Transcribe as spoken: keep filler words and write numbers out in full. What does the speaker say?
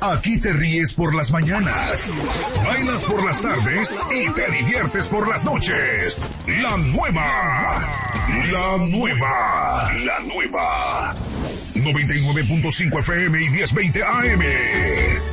Aquí te ríes por las mañanas, bailas por las tardes y te diviertes por las noches. La nueva, la nueva, la nueva. noventa y nueve punto cinco F M y diez veinte A M.